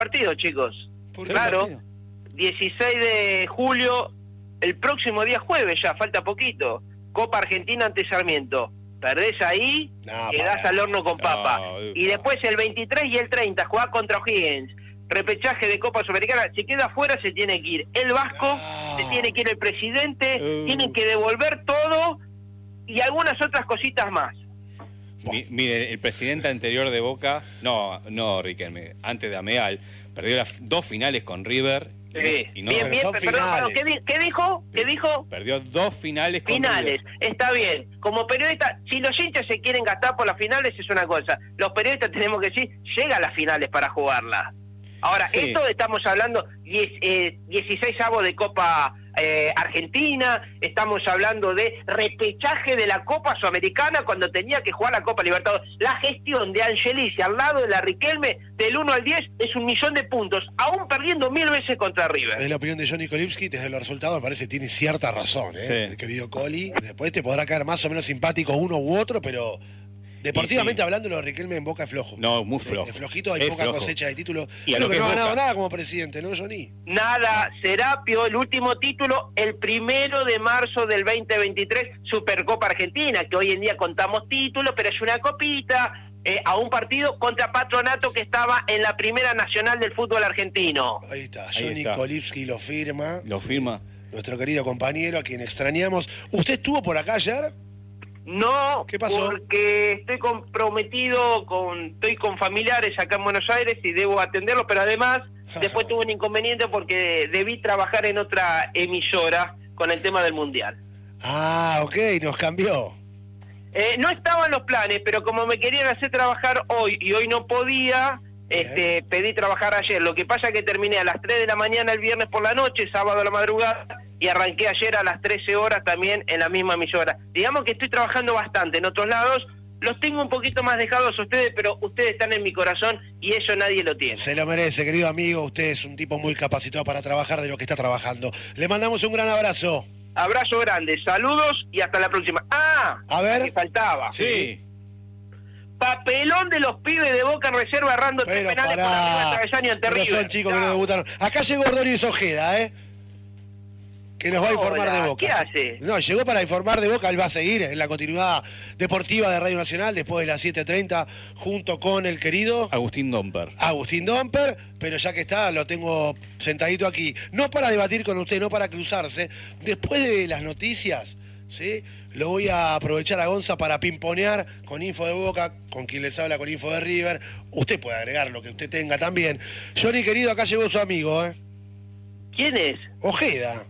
partido, chicos. ¿Por qué Claro, partido? 16 de julio, el próximo día jueves ya, falta poquito. Copa Argentina ante Sarmiento. Perdés ahí, No, quedás pará. al horno con papa. No, Y después el 23 y el 30 jugás contra O'Higgins. Repechaje de Copa Sudamericana. Si queda afuera se tiene que ir el Vasco, No. se tiene que ir el presidente, tienen que devolver todo y algunas otras cositas más. Mire, el presidente anterior de Boca, no Riquelme, antes de Ameal, perdió las 2 finales con River. Sí. Y no, Bien, bien, son perdón, finales. ¿qué dijo? ¿Qué dijo? Perdió 2 finales con Finales, River. está bien. Como periodista, si los hinchas se quieren gastar por las finales es una cosa. Los periodistas tenemos que decir, llega a las finales para jugarlas. Ahora, Sí. esto estamos hablando 16avos de Copa Argentina, estamos hablando de repechaje de la Copa Sudamericana cuando tenía que jugar la Copa Libertadores. La gestión de Angelici al lado de la Riquelme del 1 al 10 es 1.000.000 de puntos, aún perdiendo 1000 veces contra River. Es la opinión de Johnny Kolipski, desde los resultados me parece que tiene cierta razón, Sí. el querido Coli. Después te podrá caer más o menos simpático uno u otro, pero deportivamente sí. hablando, lo de Riquelme en Boca es flojo. No, muy flojo. Es flojito, hay Es poca flojo. cosecha de títulos. Y a Creo lo que que no ha es ganado Boca. nada como presidente, ¿no, Johnny? Nada, Serapio, el último título, el 1 de marzo del 2023, Supercopa Argentina, que hoy en día contamos títulos, pero es una copita, a un partido contra Patronato que estaba en la Primera Nacional del fútbol argentino. Ahí está, Ahí Johnny está. Kolipski lo firma. Lo firma. Nuestro querido compañero, a quien extrañamos. ¿Usted estuvo por acá ayer? No, ¿Qué pasó? porque estoy comprometido, estoy con familiares acá en Buenos Aires y debo atenderlos, pero además después tuve un inconveniente porque debí trabajar en otra emisora con el tema del Mundial. Ah, ok, nos cambió. No estaban los planes, pero como me querían hacer trabajar hoy y hoy no podía, Bien. pedí trabajar ayer. Lo que pasa es que terminé a las 3 de la mañana el viernes por la noche, sábado a la madrugada, y arranqué ayer a las 13 horas también en la misma emisora. Digamos que estoy trabajando bastante en otros lados, los tengo un poquito más dejados a ustedes, pero ustedes están en mi corazón y eso nadie lo tiene. Se lo merece, querido amigo. Usted es un tipo muy capacitado para trabajar de lo que está trabajando. Le mandamos un gran abrazo. Abrazo grande, saludos y hasta la próxima. A ver. la que faltaba. Sí. Papelón de los pibes de Boca en reserva errando 3 Pero penales por arriba del pará. travesaño ante Pero River. son chicos que no Chao. debutaron. Acá llegó Ordóñez Ojeda, que nos va a informar Hola, de Boca. ¿qué hace? No, llegó para informar de Boca. Él va a seguir en la continuidad deportiva de Radio Nacional después de las 7:30 junto con el querido Agustín Domper. Agustín Domper, pero ya que está, lo tengo sentadito aquí. No para debatir con usted, no para cruzarse. Después de las noticias, ¿sí? Lo voy a aprovechar a Gonza para pimponear con info de Boca, con quien les habla con info de River. Usted puede agregar lo que usted tenga también. Johnny, querido, acá llegó su amigo, ¿Quién es? Ojeda.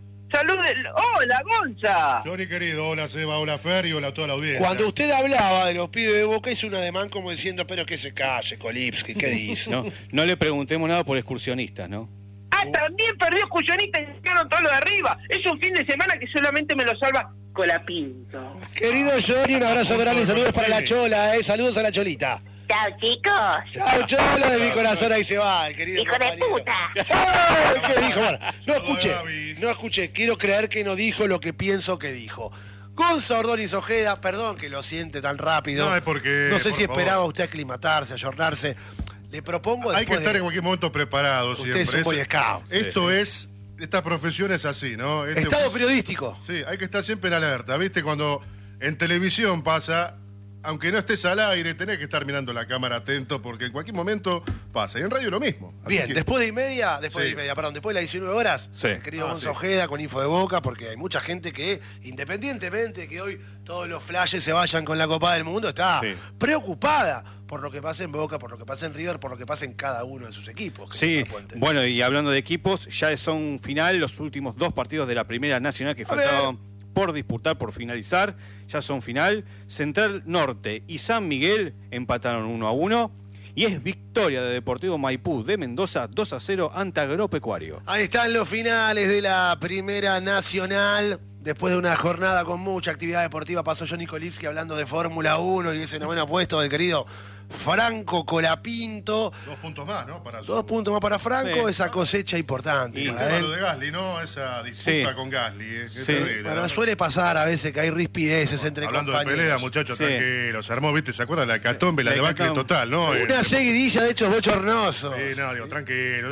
¡Hola, Gonza! Johnny querido, hola Seba, hola Fer y hola a toda la audiencia. Cuando usted hablaba de los pibes de Boca, hizo un ademán como diciendo, pero que se calle, Kolipski, ¿qué dice? No le preguntemos nada por excursionistas, ¿no? También perdió Cuyonista y sacaron todo lo de arriba. Es un fin de semana que solamente me lo salva Colapinto. Querido Johnny, un abrazo grande, saludos para la Chola, saludos a la Cholita. Chao, chicos. Chao, Chola de mi corazón, ahí se va, el querido Hijo de compañero. puta. ¡Ay! ¿Qué dijo? Bueno, David. no escuché, quiero creer que no dijo lo que pienso que dijo. Gonza Ordóñez Ojeda, perdón que lo siente tan rápido. No, es porque, no sé por si favor. esperaba usted aclimatarse, ayornarse. Le propongo Hay que después estar de- en cualquier momento preparado Usted siempre. es un Boy Scout. Esto es, esta profesión es así, ¿no? Estado periodístico. Sí, hay que estar siempre en alerta, ¿viste? Cuando en televisión pasa, aunque no estés al aire, tenés que estar mirando la cámara atento porque en cualquier momento pasa. Y en radio lo mismo. Así Bien, que- después de Sí. las 19 horas, Sí. el querido Gonza sí. Ojeda con info de Boca, porque hay mucha gente que, independientemente que hoy todos los flashes se vayan con la Copa del Mundo, está Sí. preocupada por lo que pasa en Boca, por lo que pasa en River, por lo que pasa en cada uno de sus equipos. que Sí, es otra fuente. bueno, y hablando de equipos, ya son final los últimos 2 partidos de la Primera Nacional que A ver. faltaban por disputar, por finalizar, ya son final. Central Norte y San Miguel empataron 1-1 y es victoria de Deportivo Maipú de Mendoza 2-0 ante Agropecuario. Ahí están los finales de la Primera Nacional. Después de una jornada con mucha actividad deportiva, pasó Johnny Kolipski hablando de Fórmula 1 y ese noveno puesto del querido Franco Colapinto. 2 puntos más, ¿no? Para 2 puntos más para Franco, Sí. esa cosecha importante Y para Tema él. lo de Gasly, ¿no? Esa disputa Sí. con Gasly. Es Sí. terrible, Bueno, ¿no? suele pasar a veces que hay rispideces entre Hablando de compañeros. pelea, muchachos, Sí. tranquilos. Se armó, ¿viste? ¿Se acuerdan? La hecatombe, la La debacle hecatombe. total, ¿no? Una seguidilla de hechos bochornosos. No, digo, tranquilo.